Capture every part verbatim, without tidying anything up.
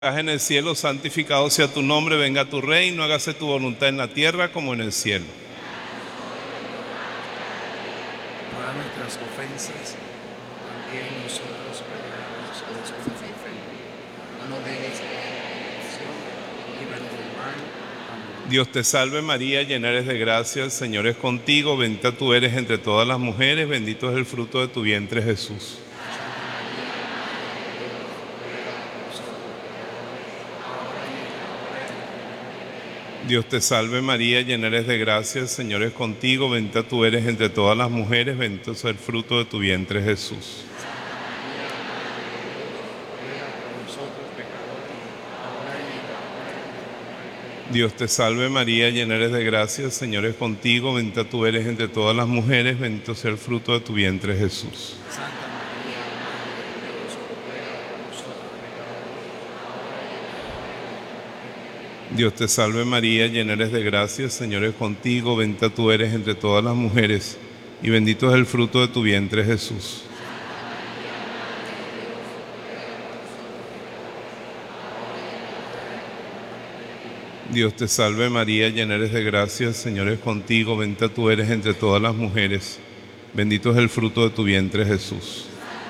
En el cielo, santificado sea tu nombre, venga tu reino, hágase tu voluntad en la tierra como en el cielo. Para nuestras ofensas, también nosotros perdonamos a los que nos ofenden. No dejes caer en tentación, líbranos del mal. Amén. Dios te salve María, llena eres de gracia, el Señor es contigo, bendita tú eres entre todas las mujeres, bendito es el fruto de tu vientre Jesús. Dios te salve María, llena eres de gracia, el Señor es contigo, bendita tú eres entre todas las mujeres, bendito es el fruto de tu vientre Jesús. Dios te salve María, llena eres de gracia, el Señor es contigo, bendita tú eres entre todas las mujeres, bendito sea el fruto de tu vientre Jesús. Dios te salve María, llena eres de gracia, el Señor es contigo, bendita tú eres entre todas las mujeres, y bendito es el fruto de tu vientre Jesús. Dios te salve María, llena eres de gracia, el Señor es contigo, bendita tú eres entre todas las mujeres, bendito es el fruto de tu vientre Jesús.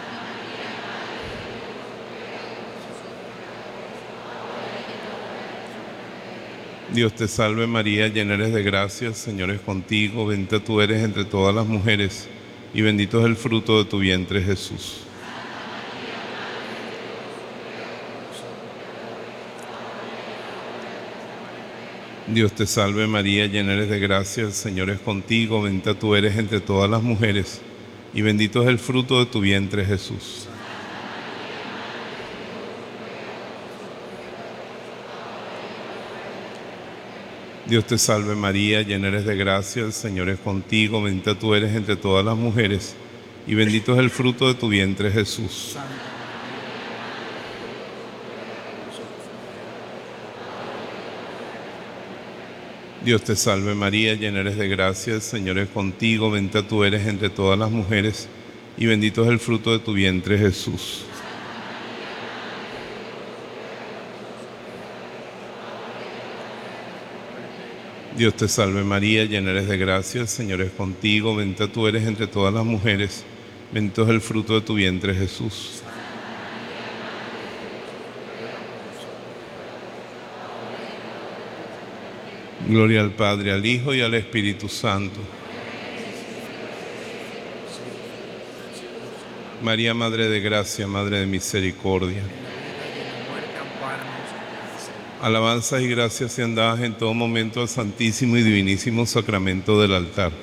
Dios te salve María, llena eres de gracia, el Señor es contigo, bendita tú eres entre todas las mujeres, y bendito es el fruto de tu vientre Jesús. Dios te salve María, llena eres de gracia, el Señor es contigo, bendita tú eres entre todas las mujeres, y bendito es el fruto de tu vientre Jesús. Dios te salve María, llena eres de gracia, el Señor es contigo, bendita tú eres entre todas las mujeres, y bendito es el fruto de tu vientre Jesús. Dios te salve María, llena eres de gracia, el Señor es contigo, bendita tú eres entre todas las mujeres, y bendito es el fruto de tu vientre Jesús. Dios te salve María, llena eres de gracia, el Señor es contigo, bendita tú eres entre todas las mujeres, bendito es el fruto de tu vientre Jesús. Gloria al Padre, al Hijo y al Espíritu Santo. María, Madre de Gracia, Madre de Misericordia. Alabanzas y gracias sean dadas en todo momento al Santísimo y Divinísimo Sacramento del altar.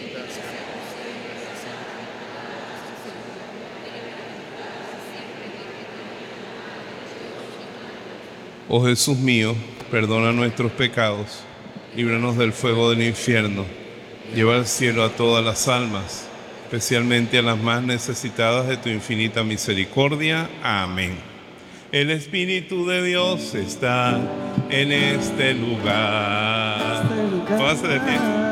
Oh Jesús mío, perdona nuestros pecados, líbranos del fuego del infierno, lleva al cielo a todas las almas, especialmente a las más necesitadas de tu infinita misericordia. Amén. El Espíritu de Dios está en este lugar. Póngase de pie.